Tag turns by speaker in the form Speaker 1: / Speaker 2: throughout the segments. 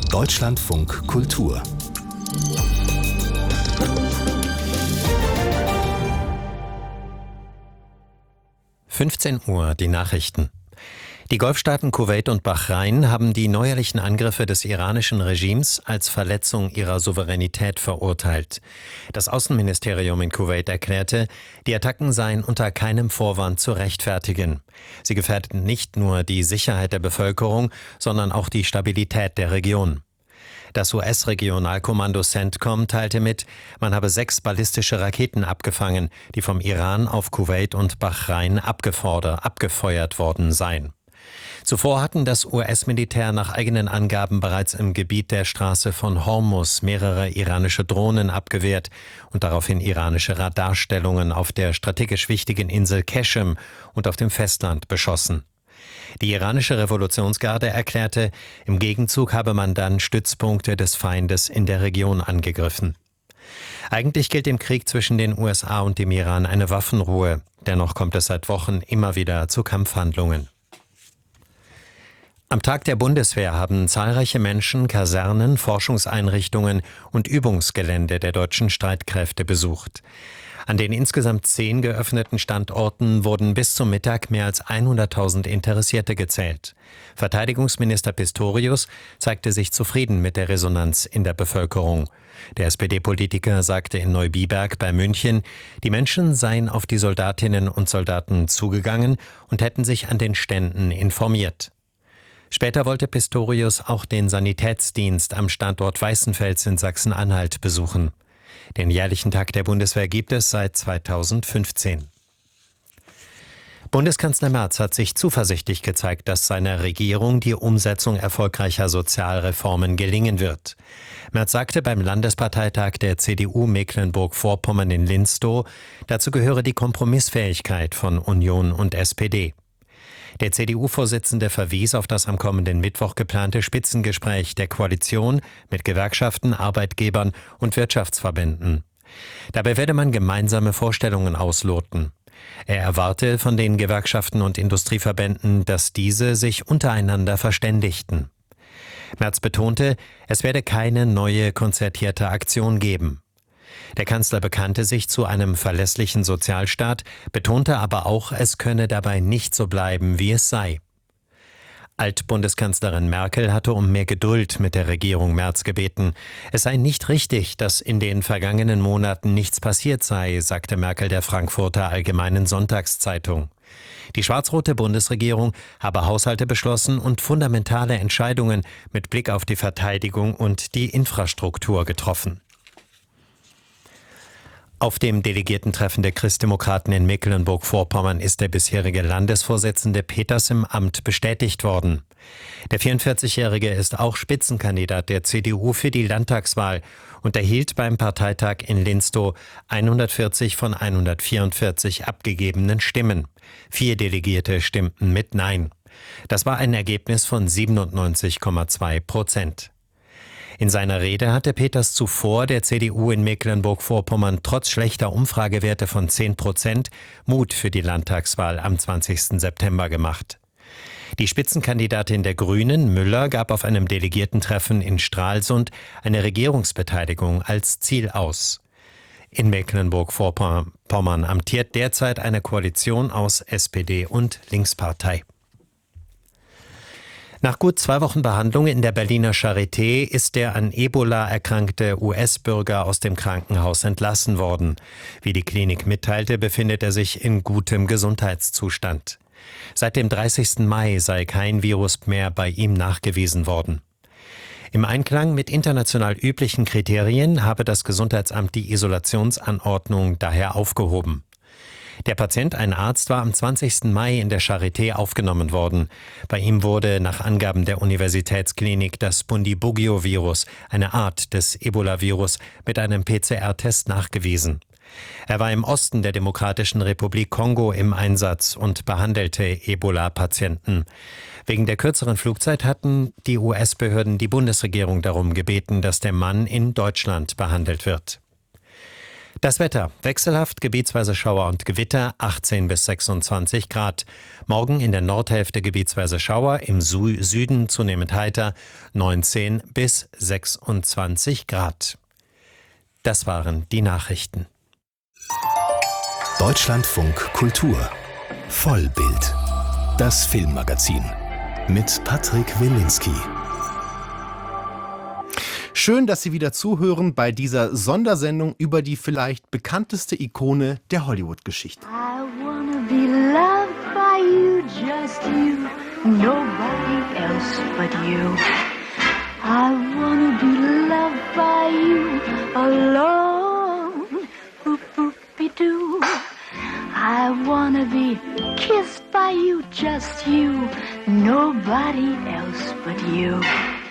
Speaker 1: Deutschlandfunk Kultur
Speaker 2: 15 Uhr, die Nachrichten. Die Golfstaaten Kuwait und Bahrain haben die neuerlichen Angriffe des iranischen Regimes als Verletzung ihrer Souveränität verurteilt. Das Außenministerium in Kuwait erklärte, die Attacken seien unter keinem Vorwand zu rechtfertigen. Sie gefährdeten nicht nur die Sicherheit der Bevölkerung, sondern auch die Stabilität der Region. Das US-Regionalkommando CENTCOM teilte mit, man habe 6 ballistische Raketen abgefangen, die vom Iran auf Kuwait und Bahrain abgefeuert worden seien. Zuvor hatten das US-Militär nach eigenen Angaben bereits im Gebiet der Straße von Hormuz mehrere iranische Drohnen abgewehrt und daraufhin iranische Radarstellungen auf der strategisch wichtigen Insel Qeshm und auf dem Festland beschossen. Die iranische Revolutionsgarde erklärte, im Gegenzug habe man dann Stützpunkte des Feindes in der Region angegriffen. Eigentlich gilt im Krieg zwischen den USA und dem Iran eine Waffenruhe. Dennoch kommt es seit Wochen immer wieder zu Kampfhandlungen. Am Tag der Bundeswehr haben zahlreiche Menschen Kasernen, Forschungseinrichtungen und Übungsgelände der deutschen Streitkräfte besucht. An den insgesamt 10 geöffneten Standorten wurden bis zum Mittag mehr als 100.000 Interessierte gezählt. Verteidigungsminister Pistorius zeigte sich zufrieden mit der Resonanz in der Bevölkerung. Der SPD-Politiker sagte in Neubiberg bei München, die Menschen seien auf die Soldatinnen und Soldaten zugegangen und hätten sich an den Ständen informiert. Später wollte Pistorius auch den Sanitätsdienst am Standort Weißenfels in Sachsen-Anhalt besuchen. Den jährlichen Tag der Bundeswehr gibt es seit 2015. Bundeskanzler Merz hat sich zuversichtlich gezeigt, dass seiner Regierung die Umsetzung erfolgreicher Sozialreformen gelingen wird. Merz sagte beim Landesparteitag der CDU Mecklenburg-Vorpommern in Linstow, dazu gehöre die Kompromissfähigkeit von Union und SPD. Der CDU-Vorsitzende verwies auf das am kommenden Mittwoch geplante Spitzengespräch der Koalition mit Gewerkschaften, Arbeitgebern und Wirtschaftsverbänden. Dabei werde man gemeinsame Vorstellungen ausloten. Er erwarte von den Gewerkschaften und Industrieverbänden, dass diese sich untereinander verständigten. Merz betonte, es werde keine neue konzertierte Aktion geben. Der Kanzler bekannte sich zu einem verlässlichen Sozialstaat, betonte aber auch, es könne dabei nicht so bleiben, wie es sei. Altbundeskanzlerin Merkel hatte um mehr Geduld mit der Regierung Merz gebeten. Es sei nicht richtig, dass in den vergangenen Monaten nichts passiert sei, sagte Merkel der Frankfurter Allgemeinen Sonntagszeitung. Die schwarz-rote Bundesregierung habe Haushalte beschlossen und fundamentale Entscheidungen mit Blick auf die Verteidigung und die Infrastruktur getroffen. Auf dem Delegiertentreffen der Christdemokraten in Mecklenburg-Vorpommern ist der bisherige Landesvorsitzende Peters im Amt bestätigt worden. Der 44-Jährige ist auch Spitzenkandidat der CDU für die Landtagswahl und erhielt beim Parteitag in Linstow 140 von 144 abgegebenen Stimmen. 4 Delegierte stimmten mit Nein. Das war ein Ergebnis von 97,2%. In seiner Rede hatte Peters zuvor der CDU in Mecklenburg-Vorpommern trotz schlechter Umfragewerte von 10% Mut für die Landtagswahl am 20. September gemacht. Die Spitzenkandidatin der Grünen, Müller, gab auf einem Delegiertentreffen in Stralsund eine Regierungsbeteiligung als Ziel aus. In Mecklenburg-Vorpommern amtiert derzeit eine Koalition aus SPD und Linkspartei. Nach gut 2 Wochen Behandlung in der Berliner Charité ist der an Ebola erkrankte US-Bürger aus dem Krankenhaus entlassen worden. Wie die Klinik mitteilte, befindet er sich in gutem Gesundheitszustand. Seit dem 30. Mai sei kein Virus mehr bei ihm nachgewiesen worden. Im Einklang mit international üblichen Kriterien habe das Gesundheitsamt die Isolationsanordnung daher aufgehoben. Der Patient, ein Arzt, war am 20. Mai in der Charité aufgenommen worden. Bei ihm wurde nach Angaben der Universitätsklinik das Bundibugyo-Virus, eine Art des Ebola-Virus, mit einem PCR-Test nachgewiesen. Er war im Osten der Demokratischen Republik Kongo im Einsatz und behandelte Ebola-Patienten. Wegen der kürzeren Flugzeit hatten die US-Behörden die Bundesregierung darum gebeten, dass der Mann in Deutschland behandelt wird. Das Wetter: wechselhaft, gebietsweise Schauer und Gewitter, 18 bis 26 Grad. Morgen in der Nordhälfte gebietsweise Schauer, im Süden zunehmend heiter, 19 bis 26 Grad. Das waren die Nachrichten.
Speaker 1: Deutschlandfunk Kultur. Vollbild. Das Filmmagazin. Mit Patrick Wilinski.
Speaker 3: Schön, dass Sie wieder zuhören bei dieser Sondersendung über die vielleicht bekannteste Ikone der Hollywood-Geschichte.
Speaker 4: I wanna be loved by you, just you, nobody else but you. I wanna be loved by you alone, boop-boop-be-doo. I wanna be kissed by you, just you, nobody else but you.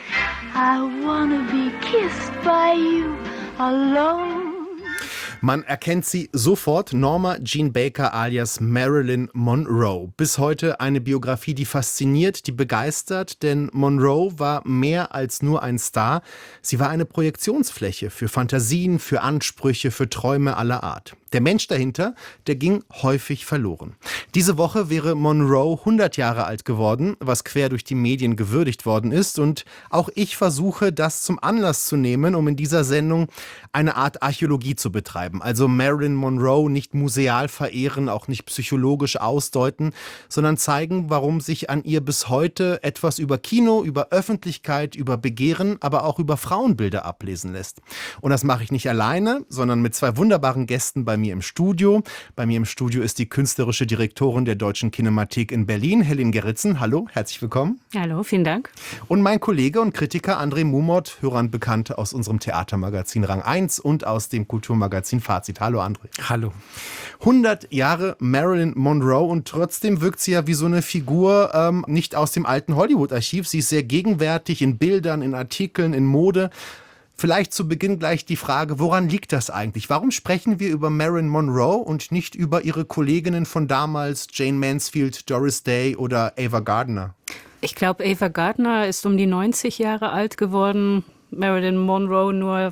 Speaker 4: I wanna be kissed by you alone.
Speaker 3: Man erkennt sie sofort, Norma Jean Baker alias Marilyn Monroe. Bis heute eine Biografie, die fasziniert, die begeistert, denn Monroe war mehr als nur ein Star. Sie war eine Projektionsfläche für Fantasien, für Ansprüche, für Träume aller Art. Der Mensch dahinter, der ging häufig verloren. Diese Woche wäre Monroe 100 Jahre alt geworden, was quer durch die Medien gewürdigt worden ist. Und auch ich versuche, das zum Anlass zu nehmen, um in dieser Sendung eine Art Archäologie zu betreiben. Also Marilyn Monroe nicht museal verehren, auch nicht psychologisch ausdeuten, sondern zeigen, warum sich an ihr bis heute etwas über Kino, über Öffentlichkeit, über Begehren, aber auch über Frauenbilder ablesen lässt. Und das mache ich nicht alleine, sondern mit zwei wunderbaren Gästen bei mir im Studio. Bei mir im Studio ist die künstlerische Direktorin der Deutschen Kinemathek in Berlin, Helen Gerritzen. Hallo, herzlich willkommen.
Speaker 5: Hallo, vielen Dank.
Speaker 3: Und mein Kollege und Kritiker André Mumot, Hörern bekannt aus unserem Theatermagazin Rang 1 und aus dem Kulturmagazin Fazit. Hallo André.
Speaker 6: Hallo.
Speaker 3: 100 Jahre Marilyn Monroe und trotzdem wirkt sie ja wie so eine Figur nicht aus dem alten Hollywood-Archiv. Sie ist sehr gegenwärtig in Bildern, in Artikeln, in Mode. Vielleicht zu Beginn gleich die Frage, woran liegt das eigentlich? Warum sprechen wir über Marilyn Monroe und nicht über ihre Kolleginnen von damals, Jane Mansfield, Doris Day oder Ava Gardner?
Speaker 5: Ich glaube, Ava Gardner ist um die 90 Jahre alt geworden. Marilyn Monroe nur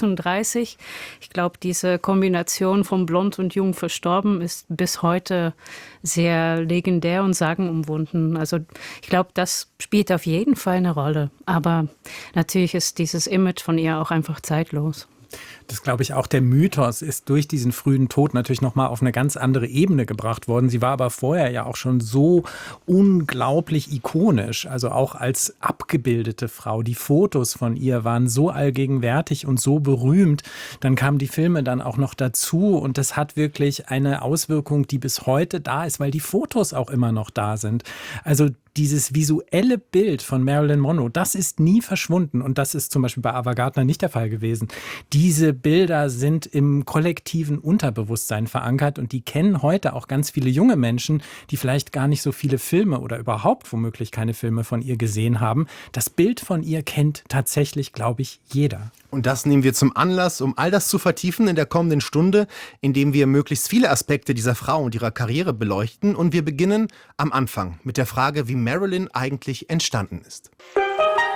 Speaker 5: 36. Ich glaube, diese Kombination von blond und jung verstorben ist bis heute sehr legendär und sagenumwunden. Also ich glaube, das spielt auf jeden Fall eine Rolle. Aber natürlich ist dieses Image von ihr auch einfach zeitlos.
Speaker 6: Das glaube ich auch. Der Mythos ist durch diesen frühen Tod natürlich nochmal auf eine ganz andere Ebene gebracht worden. Sie war aber vorher ja auch schon so unglaublich ikonisch, also auch als abgebildete Frau. Die Fotos von ihr waren so allgegenwärtig und so berühmt. Dann kamen die Filme dann auch noch dazu und das hat wirklich eine Auswirkung, die bis heute da ist, weil die Fotos auch immer noch da sind. Also dieses visuelle Bild von Marilyn Monroe, das ist nie verschwunden und das ist zum Beispiel bei Ava Gardner nicht der Fall gewesen. Diese Bilder sind im kollektiven Unterbewusstsein verankert und die kennen heute auch ganz viele junge Menschen, die vielleicht gar nicht so viele Filme oder überhaupt womöglich keine Filme von ihr gesehen haben. Das Bild von ihr kennt tatsächlich, glaube ich, jeder.
Speaker 3: Und das nehmen wir zum Anlass, um all das zu vertiefen in der kommenden Stunde, indem wir möglichst viele Aspekte dieser Frau und ihrer Karriere beleuchten. Und wir beginnen am Anfang mit der Frage, wie Marilyn eigentlich entstanden ist.